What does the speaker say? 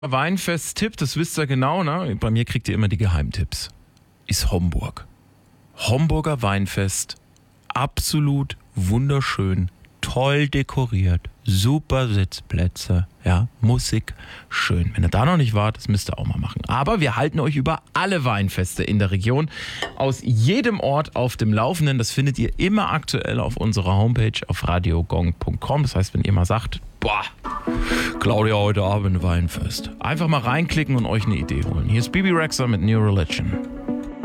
Weinfest-Tipp, das wisst ihr genau, ne? Bei mir kriegt ihr immer die Geheimtipps. Ist Homburg. Homburger Weinfest. Absolut wunderschön. Toll dekoriert. Super Sitzplätze. Ja, Musik. Schön. Wenn ihr da noch nicht wart, das müsst ihr auch mal machen. Aber wir halten euch über alle Weinfeste in der Region aus jedem Ort auf dem Laufenden. Das findet ihr immer aktuell auf unserer Homepage auf radiogong.com. Das heißt, wenn ihr mal sagt, boah, Claudia, heute Abend Weinfest. Einfach mal reinklicken und euch eine Idee holen. Hier ist Bibi Rexha mit New Religion.